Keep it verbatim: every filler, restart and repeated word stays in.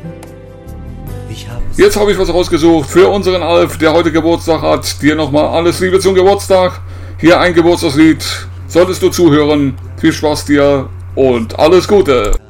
Jetzt habe ich was rausgesucht für unseren Alf, der heute Geburtstag hat. Dir nochmal alles Liebe zum Geburtstag. Hier ein Geburtstagslied. Solltest du zuhören. Viel Spaß dir und alles Gute.